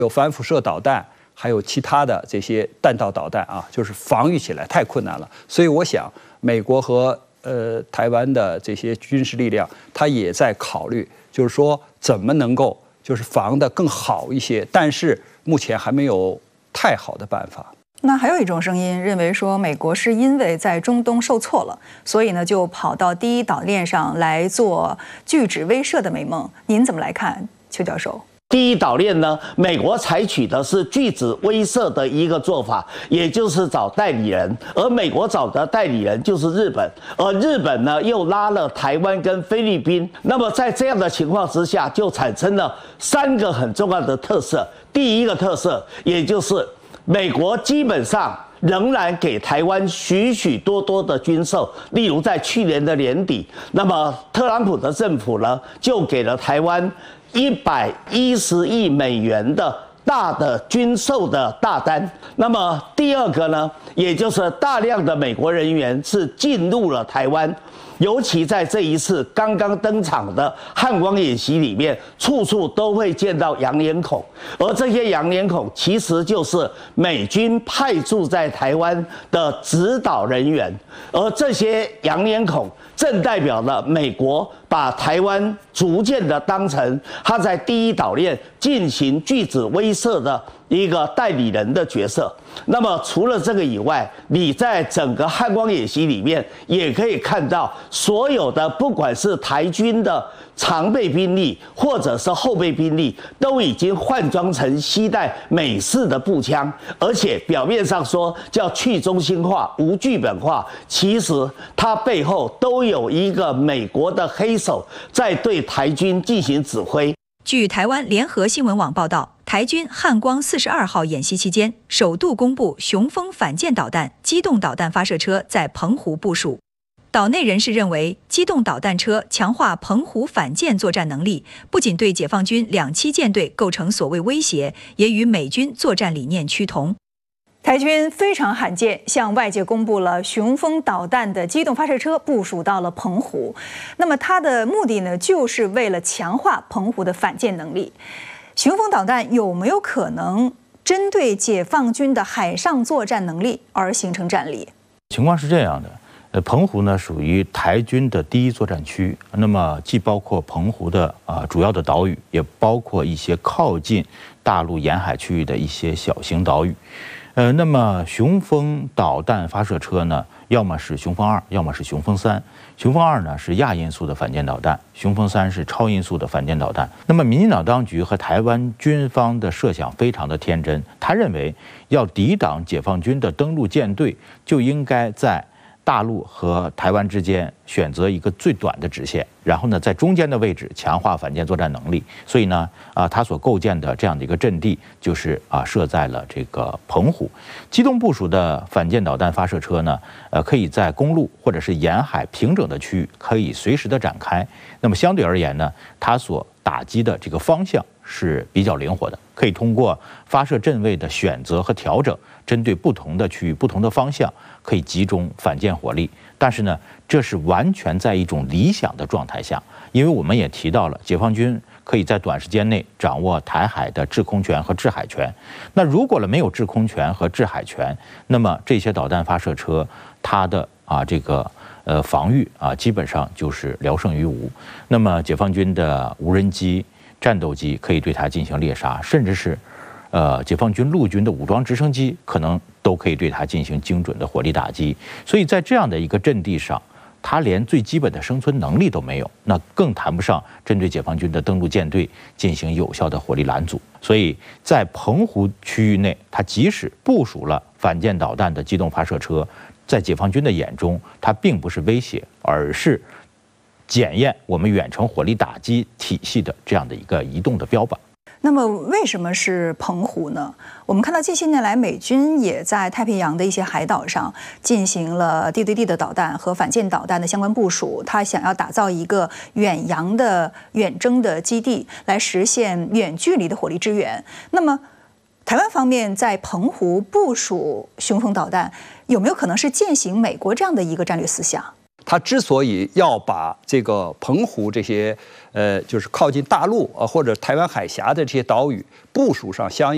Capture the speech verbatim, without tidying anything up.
有反辐射导弹，还有其他的这些弹道导弹啊，就是防御起来太困难了。所以我想，美国和呃台湾的这些军事力量，他也在考虑，就是说怎么能够就是防得更好一些，但是目前还没有太好的办法。 那还有一种声音认为说，美国是因为在中东受挫了，所以呢就跑到第一岛链上来做拒止威慑的美梦。您怎么来看，邱教授？ 第一岛链呢，美国采取的是拒止威慑的一个做法，也就是找代理人，而美国找的代理人就是日本，而日本呢又拉了台湾跟菲律宾。那么在这样的情况之下，就产生了三个很重要的特色。第一个特色，也就是美国基本上仍然给台湾许许多多的军售，例如在去年的年底，那么特朗普的政府呢，就给了台湾一百一十亿美元的大的军售的大单。那么第二个呢，也就是大量的美国人员是进入了台湾。尤其在这一次刚刚登场的汉光演习里面，处处都会见到洋脸孔，而这些洋脸孔其实就是美军派驻在台湾的指导人员，而这些洋脸孔正代表了美国把台湾逐渐的当成他在第一岛链进行拒止威慑的一个代理人的角色。那么除了这个以外，你在整个汉光演习里面也可以看到，所有的不管是台军的常备兵力或者是后备兵力，都已经换装成携带美式的步枪，而且表面上说叫去中心化、无剧本化，其实它背后都有一个美国的黑手在对台军进行指挥。 据台湾联合新闻网报道，台军汉光四十二号演习期间，首度公布雄风反舰导弹机动导弹发射车在澎湖部署。岛内人士认为，机动导弹车强化澎湖反舰作战能力，不仅对解放军两栖舰队构成所谓威胁，也与美军作战理念趋同。 台军非常罕见，向外界公布了雄风导弹的机动发射车部署到了澎湖。那么它的目的呢，就是为了强化澎湖的反舰能力。雄风导弹有没有可能针对解放军的海上作战能力而形成战力？ 情况是这样的，呃，澎湖呢属于台军的第一作战区，那么既包括澎湖的啊、呃、主要的岛屿，也包括一些靠近大陆沿海区域的一些小型岛屿。呃，那么雄风导弹发射车呢，要么是雄风二，要么是雄风三。雄风二呢是亚音速的反舰导弹，雄风三是超音速的反舰导弹。那么民进党当局和台湾军方的设想非常的天真，他认为要抵挡解放军的登陆舰队，就应该在大陆和台湾之间选择一个最短的直线，然后呢，在中间的位置强化反舰作战能力。所以呢，啊，他所构建的这样的一个阵地，就是啊，设在了这个澎湖。机动部署的反舰导弹发射车呢，呃，可以在公路或者是沿海平整的区域可以随时的展开。那么相对而言呢，它所打击的这个方向是比较灵活的，可以通过发射阵位的选择和调整，针对不同的区域、不同的方向，可以集中反舰火力。但是呢，这是完全在一种理想的状态下，因为我们也提到了，解放军可以在短时间内掌握台海的制空权和制海权。那如果了没有制空权和制海权，那么这些导弹发射车，它的啊这个呃防御啊，基本上就是聊胜于无。那么解放军的无人机、战斗机可以对它进行猎杀，甚至是，呃，解放军陆军的武装直升机可能都可以对它进行精准的火力打击。所以在这样的一个阵地上，它连最基本的生存能力都没有，那更谈不上针对解放军的登陆舰队进行有效的火力拦阻。所以在澎湖区域内，它即使部署了反舰导弹的机动发射车，在解放军的眼中，它并不是威胁，而是检验我们远程火力打击体系的这样的一个移动的标靶。 那么为什么是澎湖呢？我们看到近些年来，美军也在太平洋的一些海岛上进行了地对地的导弹和反舰导弹的相关部署。他想要打造一个远洋的远征的基地，来实现远距离的火力支援。那么，台湾方面在澎湖部署雄风导弹，有没有可能是践行美国这样的一个战略思想？ 他之所以要把这个澎湖这些呃，就是靠近大陆啊或者台湾海峡的这些岛屿部署上相应。